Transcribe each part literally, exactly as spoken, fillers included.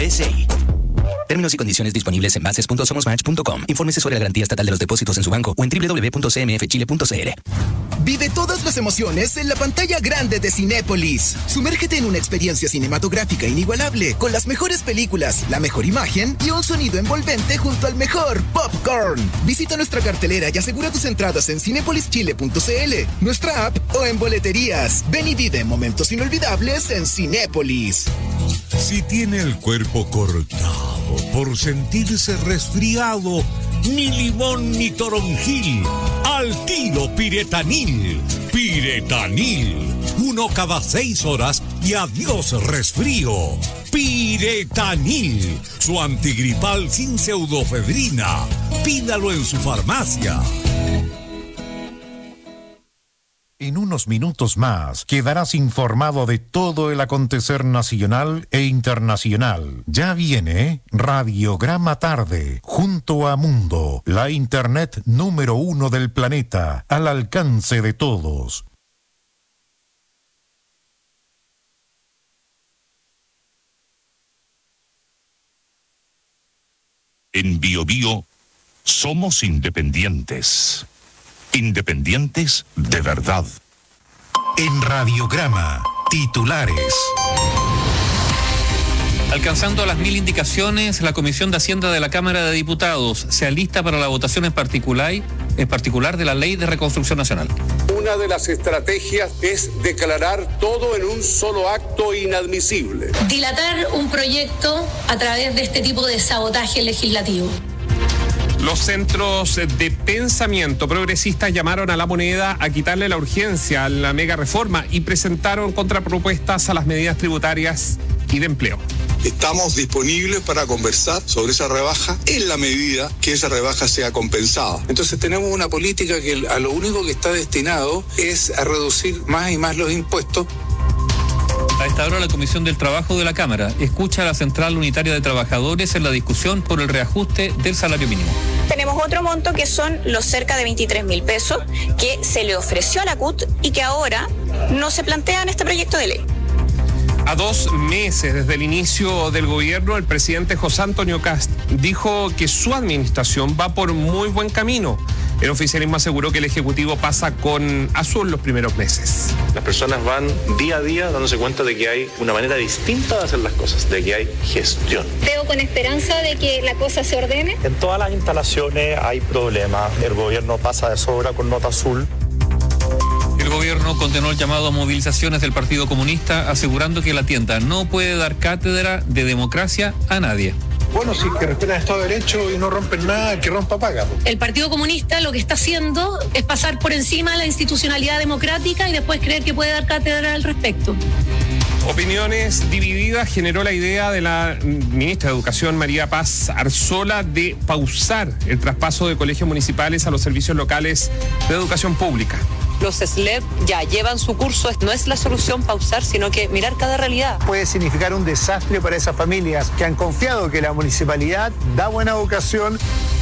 S I. Términos y condiciones disponibles en bases punto somosmatch punto com. Infórmese sobre la garantía estatal de los depósitos en su banco o en doble u doble u doble u punto c m f chile punto c r. Vive todas las emociones en la pantalla grande de Cinépolis. Sumérgete en una experiencia cinematográfica inigualable, con las mejores películas, la mejor imagen y un sonido envolvente junto al mejor popcorn. Visita nuestra cartelera y asegura tus entradas en cinépolis chile punto c l, nuestra app o en boleterías. Ven y vive momentos inolvidables en Cinépolis. Si tiene el cuerpo cortado por sentirse resfriado, ni limón ni toronjil, al tiro Piretanil. Piretanil, uno cada seis horas y adiós resfrío. Piretanil, su antigripal sin pseudofedrina. Pídalo en su farmacia. En unos minutos más quedarás informado de todo el acontecer nacional e internacional. Ya viene Radiograma Tarde, junto a Mundo, la internet número uno del planeta, al alcance de todos. En Bio Bio somos independientes. Independientes de verdad. En Radiograma, titulares. Alcanzando las mil indicaciones, la Comisión de Hacienda de la Cámara de Diputados se alista para la votación en particular, en particular de la Ley de Reconstrucción Nacional. Una de las estrategias es declarar todo en un solo acto inadmisible. Dilatar un proyecto a través de este tipo de sabotaje legislativo. Los centros de pensamiento progresistas llamaron a La Moneda a quitarle la urgencia a la mega reforma y presentaron contrapropuestas a las medidas tributarias y de empleo. Estamos disponibles para conversar sobre esa rebaja en la medida que esa rebaja sea compensada. Entonces tenemos una política que a lo único que está destinado es a reducir más y más los impuestos. A esta hora la Comisión del Trabajo de la Cámara escucha a la Central Unitaria de Trabajadores en la discusión por el reajuste del salario mínimo. Tenemos otro monto que son los cerca de veintitrés mil pesos que se le ofreció a la C U T y que ahora no se plantea en este proyecto de ley. A dos meses desde el inicio del gobierno, el presidente José Antonio Kast dijo que su administración va por muy buen camino. El oficialismo aseguró que el Ejecutivo pasa con azul los primeros meses. Las personas van día a día dándose cuenta de que hay una manera distinta de hacer las cosas, de que hay gestión. Veo con esperanza de que la cosa se ordene. En todas las instalaciones hay problemas. El gobierno pasa de sobra con nota azul. El gobierno condenó el llamado a movilizaciones del Partido Comunista, asegurando que la tienda no puede dar cátedra de democracia a nadie. Bueno, si que respetan el Estado de Derecho y no rompen nada, que rompa paga. El Partido Comunista lo que está haciendo es pasar por encima de la institucionalidad democrática y después creer que puede dar cátedra al respecto. Opiniones divididas generó la idea de la ministra de Educación, María Paz Arzola, de pausar el traspaso de colegios municipales a los servicios locales de educación pública. Los S L E P ya llevan su curso, no es la solución pausar, sino que mirar cada realidad. Puede significar un desastre para esas familias que han confiado que la municipalidad da buena educación.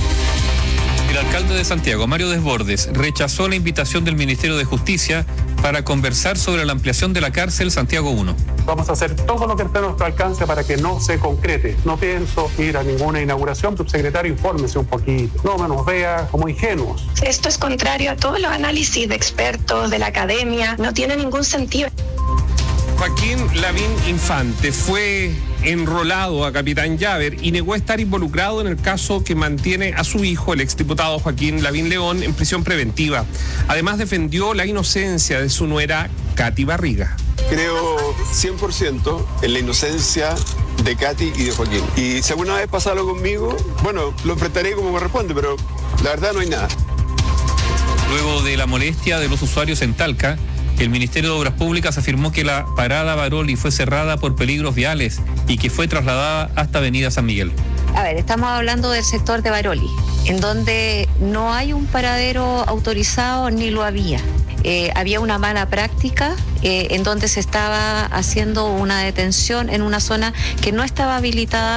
El alcalde de Santiago, Mario Desbordes, rechazó la invitación del Ministerio de Justicia para conversar sobre la ampliación de la cárcel Santiago uno. Vamos a hacer todo lo que esté a nuestro alcance para que no se concrete. No pienso ir a ninguna inauguración, subsecretario, infórmese un poquito. No me nos vea como ingenuos. Esto es contrario a todos los análisis de expertos, de la academia. No tiene ningún sentido. Joaquín Lavín Infante fue enrolado a Capitán Llaver y negó estar involucrado en el caso que mantiene a su hijo, el exdiputado Joaquín Lavín León, en prisión preventiva. Además, defendió la inocencia de su nuera, Katy Barriga. Creo cien por ciento en la inocencia de Katy y de Joaquín. Y si alguna vez pasa algo conmigo, bueno, lo enfrentaré como corresponde, pero la verdad no hay nada. Luego de la molestia de los usuarios en Talca, el Ministerio de Obras Públicas afirmó que la parada Baroli fue cerrada por peligros viales y que fue trasladada hasta Avenida San Miguel. A ver, estamos hablando del sector de Baroli, en donde no hay un paradero autorizado ni lo había. Eh, había una mala práctica eh, en donde se estaba haciendo una detención en una zona que no estaba habilitada